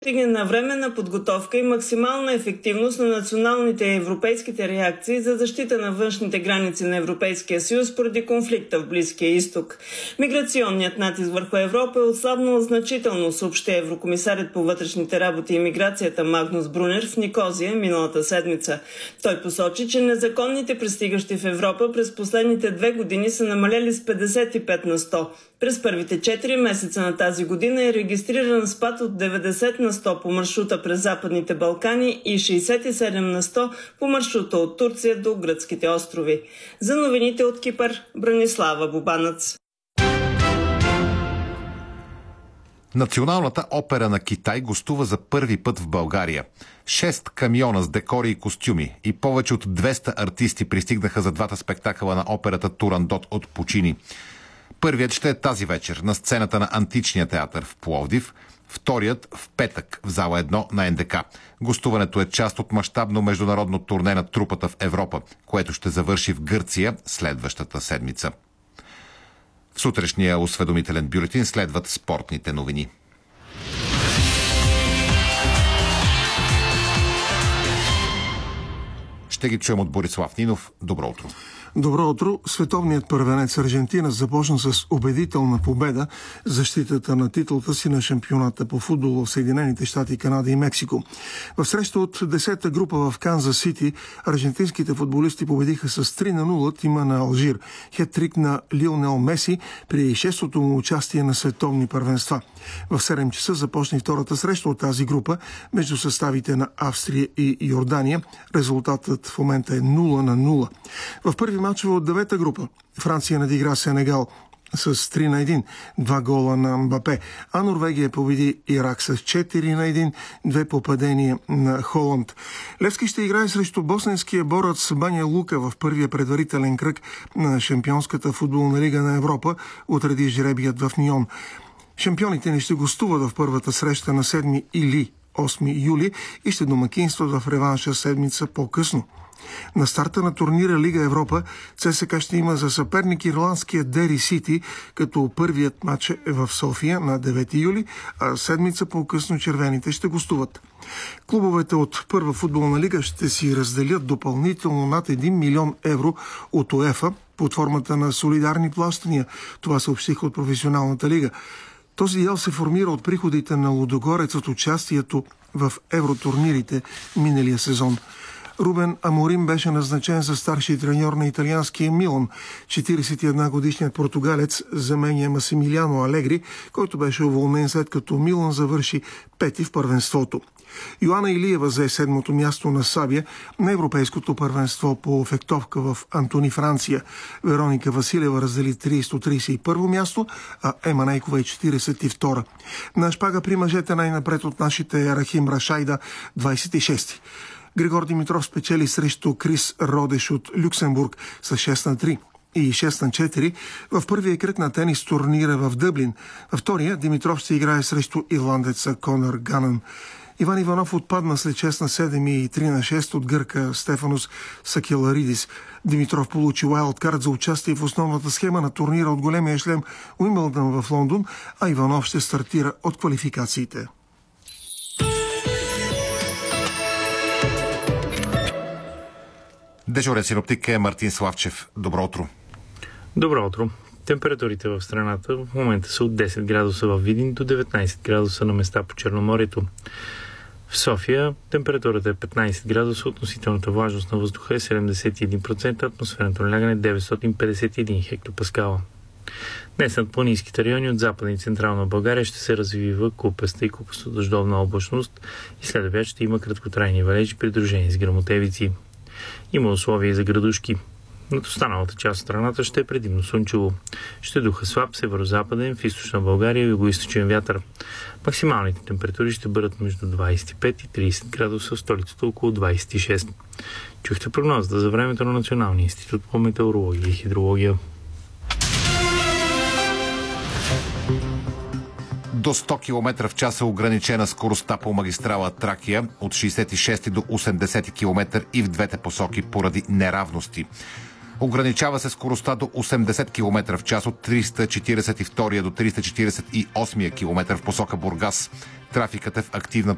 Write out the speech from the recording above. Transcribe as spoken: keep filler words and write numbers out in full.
стигне навременна подготовка и максимална ефективност на националните и европейските реакции за защита на външните граници на Европейския съюз поради конфликта в Близкия изток. Миграционният натиск върху Европа е отслабнал значително, съобщи еврокомисарят по вътрешните работи и миграцията Магнус Брунер в Никозия миналата седмица. Той посочи, че незаконните пристигащи в Европа през последните две години са намалели с петдесет и пет на сто. През първите четири месеца на тази година е регистриран спад от деветдесет на сто по маршрута през Западните Балкани и шейсет и седем на сто по маршрута от Турция до гръцките острови. За новините от Кипър, Бранислава Бубанец. Националната опера на Китай гостува за първи път в България. Шест камиона с декори и костюми и повече от двеста артисти пристигнаха за двата спектакъла на операта Турандот от Пучини. Първият ще е тази вечер на сцената на Античния театър в Пловдив, вторият в петък в зала едно на Ен Де Ка. Гостуването е част от мащабно международно турне на трупата в Европа, което ще завърши в Гърция следващата седмица. В сутрешния осведомителен бюлетин следват спортните новини. Ще ги чуем от Борислав Нинов. Добро утро. Добро утро. Световният първенец Аржентина започна с убедителна победа в защитата на титлата си на шампионата по футбол в Съединените щати, Канада и Мексико. В среща от десета група в Канзас Сити аржентинските футболисти победиха с три на нула тима на Алжир. Хет-трик на Лионел Меси при шестото му участие на световни първенства. В седем часа започна втората среща от тази група между съставите на Австрия и Йордания. Резултатът в момента е нула на нула. В първи мачове от девета група Франция надигра Сенегал с три на едно, два гола на Мбапе, а Норвегия победи Ирак с четири на едно, две попадения на Холанд. Левски ще играе срещу босненския борец Баня Лука в първия предварителен кръг на Шампионската футболна лига на Европа, отреди жребият в Ньон. Шампионите ни ще гостуват в първата среща на седми или осми юли и ще домакинстват в реванша седмица по-късно. На старта на турнира Лига Европа ЦСКА ще има за съперник ирландския Дери Сити, като първият матч е в София на девети юли, а седмица по-късно червените ще гостуват. Клубовете от първа футболна лига ще си разделят допълнително над един милион евро от УЕФА под формата на солидарни плащания. Това съобщиха от професионалната лига. Този дял се формира от приходите на Лудогорец от участието в евротурнирите миналия сезон. Рубен Аморим беше назначен за старши треньор на италианския Милан. четиридесет и една годишният португалец заменя Масимилиано Алегри, който беше уволнен след като Милан завърши пети в първенството. Йоана Илиева взе седмото място на Сабия на Европейското първенство по фехтовка в Антони, Франция. Вероника Василева раздели тридесето тридесет и първо място, а Ема Найкова е четиридесет и втора. На шпага при мъжете най-напред от нашите Рахим Рашайда двадесет и шести. Григор Димитров спечели срещу Крис Родеш от Люксембург с шест на три и шест на четири в първия кръг на тенис турнира в Дъблин. Във втория Димитров ще играе срещу ирландеца Конор Ганън. Иван Иванов отпадна след шест на седем и три на шест от гърка Стефанос Сакеларидис. Димитров получи уайлдкарт за участие в основната схема на турнира от големия шлем Уимбълдън в Лондон, а Иванов ще стартира от квалификациите. Дежурен синоптик е Мартин Славчев. Добро утро. Добро утро. Температурите в страната в момента са от десет градуса в Видин до деветнадесет градуса на места по Черноморието. В София температурата е петнадесет градуса, относителната влажност на въздуха е седемдесет и един процента, атмосферното налягане е деветстотин петдесет и един хектопаскала. Днес над планинските райони от Западна и Централна България ще се развива купеста и купесто-дъждовна облачност и след обяд ще има краткотрайни валежи, придружени с гръмотевици. Има условия за градушки. Над останалата част от страната ще е предимно слънчево. Ще духа слаб северо-западен, в източна България и югоизточен вятър. Максималните температури ще бъдат между двадесет и пет и тридесет градуса, в столицата около двадесет и шест. Чухте прогнозата за времето на Националния институт по метеорология и хидрология. До сто километра в час е ограничена скоростта по магистрала Тракия от шейсет и шести до осемдесети километър и в двете посоки поради неравности. Ограничава се скоростта до осемдесет километра в час от триста четиридесет и втори до триста четиридесет и осми километър в посока Бургас. Трафикът е в активна